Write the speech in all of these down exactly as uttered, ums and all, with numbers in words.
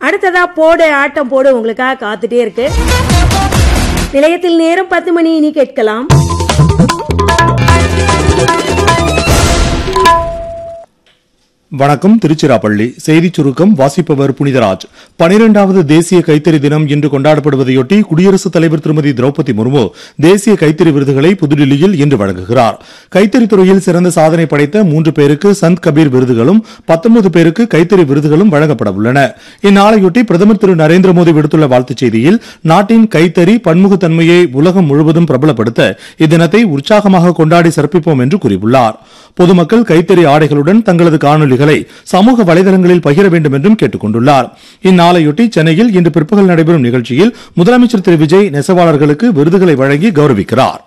அடுத்ததா போடு ஆட்டம் போடு உங்களுக்காக காத்துட்டே இருக்கு. நிலையத்தில் நேரம் பத்து மணி. இனி கேட்கலாம் வணக்கம். திருச்சிராப்பள்ளி செய்தி சுருக்கம் வாசிப்பவர் புனிதராஜ். பனிரெண்டாவது தேசிய கைத்தறி தினம் இன்று கொண்டாடப்படுவதையொட்டி குடியரசுத் தலைவர் திருமதி திரௌபதி முர்மு தேசிய கைத்தறி விருதுகளை புதுடில்லியில் இன்று வழங்குகிறார். கைத்தறி துறையில் சிறந்த சாதனை படைத்த மூன்று பேருக்கு சந்த் கபீர் விருதுகளும் பத்தொன்பது பேருக்கு கைத்தறி விருதுகளும் வழங்கப்பட உள்ளன. இந்நாளையொட்டி பிரதமர் திரு நரேந்திர மோடி விடுத்துள்ள வாழ்த்துச் செய்தியில் நாட்டின் கைத்தறி பன்முகத்தன்மையை உலகம் முழுவதும் பிரபலப்படுத்த இத்தினத்தை உற்சாகமாக கொண்டாடி சிறப்பிப்போம் என்று கூறியுள்ளார். பொதுமக்கள் கைத்தறி ஆடைகளுடன் தங்களது காணொலிகளை சமூக வலைதளங்களில் பகிர வேண்டும் என்றும் கேட்டுக் கொண்டுள்ளார். இந்நாளையொட்டி சென்னையில் இன்று பிற்பகல் நடைபெறும் நிகழ்ச்சியில் முதலமைச்சர் திரு விஜய் நெசவாளர்களுக்கு விருதுகளை வழங்கி கௌரவிக்கிறார்.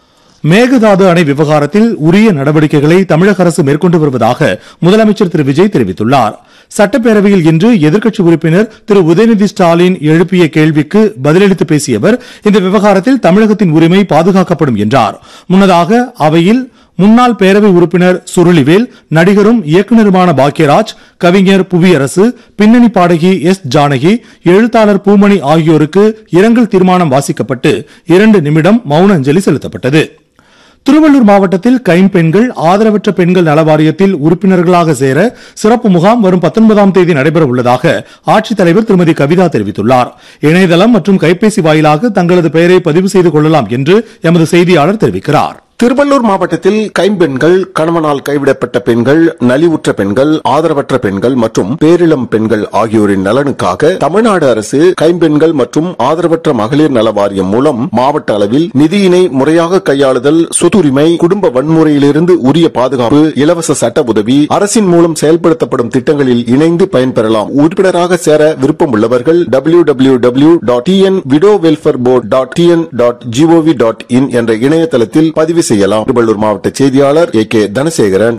மேகதாது அணை விவகாரத்தில் உரிய நடவடிக்கைகளை தமிழக அரசு மேற்கொண்டு வருவதாக முதலமைச்சர் திரு விஜய் தெரிவித்துள்ளார். சட்டப்பேரவையில் இன்று எதிர்க்கட்சி உறுப்பினர் திரு உதயநிதி ஸ்டாலின் எழுப்பிய கேள்விக்கு பதிலளித்து பேசிய அவர் இந்த விவகாரத்தில் தமிழகத்தின் உரிமை பாதுகாக்கப்படும் என்றார். முன்னதாக அவையில் முன்னாள் பேரவை உறுப்பினர் சுருளிவேல், நடிகரும் இயக்குநருமான பாக்யராஜ், கவிஞர் புவியரசு, பின்னணி பாடகி எஸ் ஜானகி, எழுத்தாளர் பூமணி ஆகியோருக்கு இரங்கல் தீர்மானம் வாசிக்கப்பட்டு இரண்டு நிமிடம் மௌன அஞ்சலி செலுத்தப்பட்டது. திருவள்ளூர் மாவட்டத்தில் கைம்பெண்கள் ஆதரவற்ற பெண்கள் நல வாரியத்தில் உறுப்பினர்களாக சேர சிறப்பு முகாம் வரும் பத்தொன்பதாம் தேதி நடைபெற உள்ளதாக ஆட்சித்தலைவர் திருமதி கவிதா தெரிவித்துள்ளார். இணையதளம் மற்றும் கைபேசி வாயிலாக தங்களது பெயரை பதிவு செய்து கொள்ளலாம் என்று எமது செய்தியாளர் தெரிவிக்கிறார். திருவள்ளூர் மாவட்டத்தில் கைம்பெண்கள், கணவனால் கைவிடப்பட்ட பெண்கள், நலிவுற்ற பெண்கள், ஆதரவற்ற பெண்கள் மற்றும் பேரிளம் பெண்கள் ஆகியோரின் நலனுக்காக தமிழ்நாடு அரசு கைம்பெண்கள் மற்றும் ஆதரவற்ற மகளிர் நல வாரியம் மூலம் மாவட்ட அளவில் நிதியினை முறையாக கையாளுதல், சொத்துரிமை, குடும்ப வன்முறையிலிருந்து உரிய பாதுகாப்பு, இலவச சட்ட உதவி, அரசின் மூலம் செயல்படுத்தப்படும் திட்டங்களில் இணைந்து பயன்பெறலாம். உறுப்பினராக சேர விருப்பம் உள்ளவர்கள் W W W dot T N widow welfare board dot T N dot gov dot in என்ற இணையதளத்தில் பதிவு செய்யலாம். திருவள்ளூர் மாவட்ட செய்தியாளர் ஏ கே தனசேகரன்.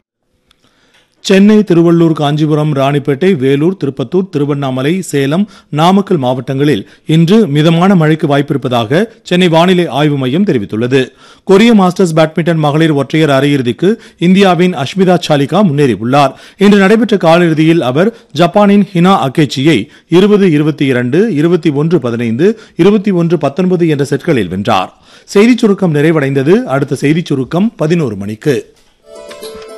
சென்னை, திருவள்ளூர், காஞ்சிபுரம், ராணிப்பேட்டை, வேலூர், திருப்பத்தூர், திருவண்ணாமலை, சேலம், நாமக்கல் மாவட்டங்களில் இன்று மிதமான மழைக்கு வாய்ப்பிருப்பதாக சென்னை வானிலை ஆய்வு மையம் தெரிவித்துள்ளது. கொரிய மாஸ்டர்ஸ் பேட்மிண்டன் மகளிர் ஒற்றையர் அரையிறுதிக்கு இந்தியாவின் அஷ்மிதா சாலிகா முன்னேறியுள்ளார். இன்று நடைபெற்ற காலிறுதியில் அவர் ஜப்பானின் ஹினா அகேச்சியை இருபது இருபத்தி இரண்டு, இருபத்தி ஒன்று பதினைந்து, இருபத்தி ஒன்று பத்தொன்பது என்ற செட்களில் வென்றார். செய்திச் சுருக்கம் நிறைவடைந்தது. அடுத்த செய்திச் சுருக்கம் பதினோரு மணிக்கு.